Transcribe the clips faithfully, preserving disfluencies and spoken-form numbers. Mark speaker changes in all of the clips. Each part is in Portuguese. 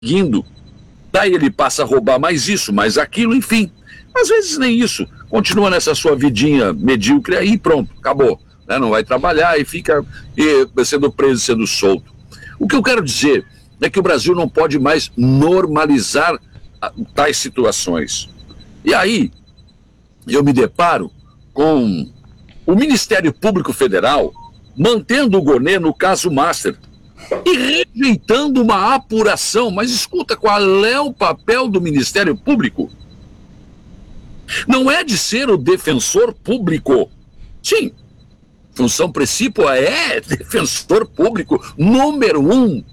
Speaker 1: seguindo. Daí ele passa a roubar mais isso, mais aquilo, enfim. Às vezes nem isso. Continua nessa sua vidinha medíocre aí, pronto, acabou. Né? Não vai trabalhar e fica e, sendo preso, sendo solto. O que eu quero dizer é que o Brasil não pode mais normalizar a, tais situações. E aí, eu me deparo com o Ministério Público Federal mantendo o Gonê no caso Master e rejeitando uma apuração. Mas escuta, qual é o papel do Ministério Público? Não é de ser o defensor público. Sim, função principal é defensor público número um.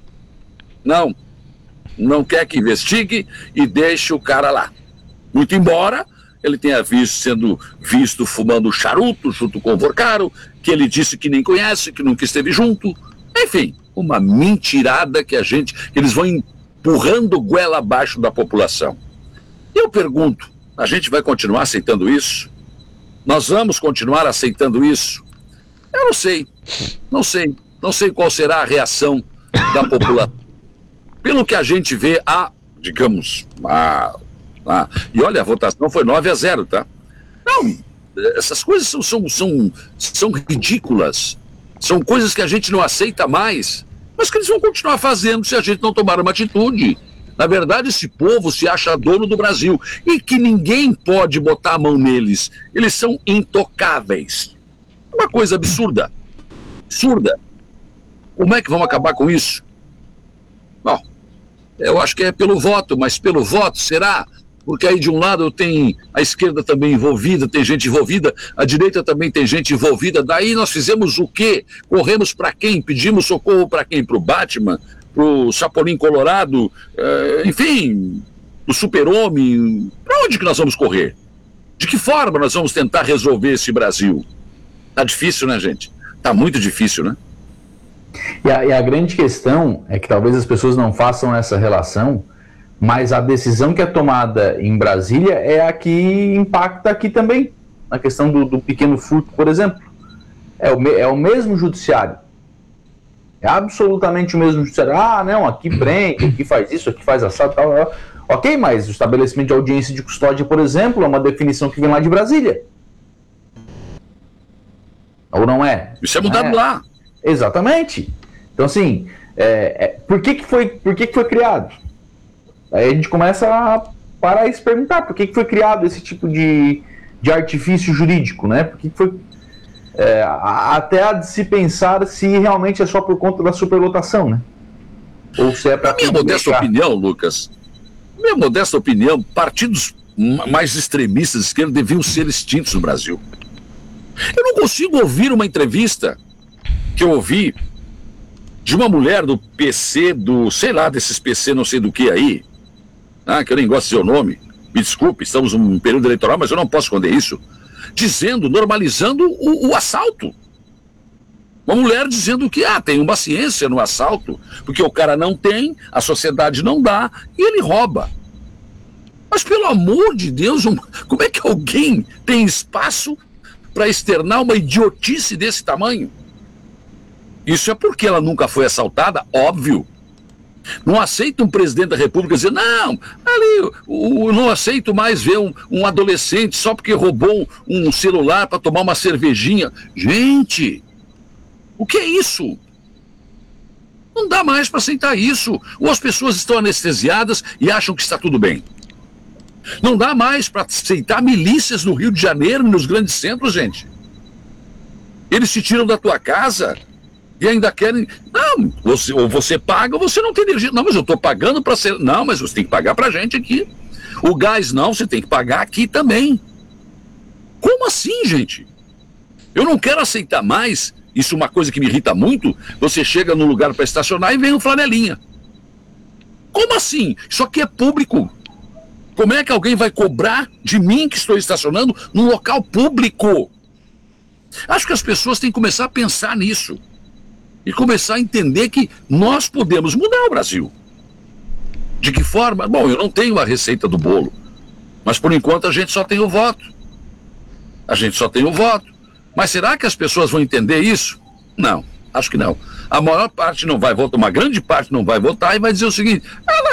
Speaker 1: Não, não quer que investigue e deixe o cara lá. Muito embora ele tenha visto, sendo visto fumando charuto junto com o Vorcaro, que ele disse que nem conhece, que nunca esteve junto. Enfim, uma mentirada que a gente, que eles vão empurrando goela abaixo da população. E eu pergunto, a gente vai continuar aceitando isso? Nós vamos continuar aceitando isso? Eu não sei, não sei, não sei qual será a reação da população. Pelo que a gente vê, a, digamos, a, a, e olha, a votação foi nove a zero, tá? Não, essas coisas são, são, são, são ridículas, são coisas que a gente não aceita mais, mas que eles vão continuar fazendo se a gente não tomar uma atitude. Na verdade, esse povo se acha dono do Brasil e que ninguém pode botar a mão neles. Eles são intocáveis. Uma coisa absurda. Absurda. Como é que vamos acabar com isso? Bom, eu acho que é pelo voto, mas pelo voto, será? Porque aí de um lado tem a esquerda também envolvida, tem gente envolvida, a direita também tem gente envolvida. Daí nós fizemos o quê? Corremos para quem? Pedimos socorro para quem? Para o Batman? Para o Chapolin Colorado? Uh, enfim, o Super-Homem? Para onde que nós vamos correr? De que forma nós vamos tentar resolver esse Brasil? Tá difícil, né, gente? Tá muito difícil, né?
Speaker 2: E a, e a grande questão é que talvez as pessoas não façam essa relação, mas a decisão que é tomada em Brasília é a que impacta aqui também, na questão do, do pequeno furto, por exemplo. É o, é o mesmo judiciário. É absolutamente o mesmo judiciário. Ah, não, aqui prende, aqui faz isso, aqui faz assado, tal, tal. Ok, mas o estabelecimento de audiência de custódia, por exemplo, é uma definição que vem lá de Brasília. Ou não é?
Speaker 1: Isso é mudado é. lá.
Speaker 2: Exatamente. Então, assim, é, é, por, que, que, foi, por que, que foi criado? Aí a gente começa a parar e se perguntar por que, que foi criado esse tipo de, de artifício jurídico, né? Por que, que foi... É, até a de se pensar se realmente é só por conta da superlotação, né? Ou se é para...
Speaker 1: Na minha modesta opinião, Lucas, minha modesta opinião, partidos mais extremistas de esquerda deviam ser extintos no Brasil. Eu não consigo ouvir uma entrevista que eu ouvi de uma mulher do P C, do, sei lá, desses P C não sei do que aí, ah, que eu nem gosto de dizer o nome, me desculpe, estamos num período eleitoral, mas eu não posso esconder isso, dizendo, normalizando o, o assalto. Uma mulher dizendo que, ah, tem uma ciência no assalto, porque o cara não tem, a sociedade não dá, e ele rouba. Mas, pelo amor de Deus, um, como é que alguém tem espaço para externar uma idiotice desse tamanho? Isso é porque ela nunca foi assaltada, óbvio. Não aceito um presidente da República dizer, não, ali, o, o, não aceito mais ver um, um adolescente só porque roubou um, um celular para tomar uma cervejinha. Gente, o que é isso? Não dá mais para aceitar isso. Ou as pessoas estão anestesiadas e acham que está tudo bem. Não dá mais para aceitar milícias no Rio de Janeiro, nos grandes centros, gente. Eles te tiram da tua casa e ainda querem... Não, você, ou você paga ou você não tem energia. Não, mas eu estou pagando para ser... Não, mas você tem que pagar para a gente aqui. O gás não, você tem que pagar aqui também. Como assim, gente? Eu não quero aceitar mais. Isso é uma coisa que me irrita muito. Você chega num lugar para estacionar e vem um flanelinha. Como assim? Isso aqui é público. Como é que alguém vai cobrar de mim que estou estacionando num local público? Acho que as pessoas têm que começar a pensar nisso. E começar a entender que nós podemos mudar o Brasil. De que forma? Bom, eu não tenho a receita do bolo. Mas por enquanto a gente só tem o voto. A gente só tem o voto. Mas será que as pessoas vão entender isso? Não. Acho que não. A maior parte não vai votar, uma grande parte não vai votar e vai dizer o seguinte: ah,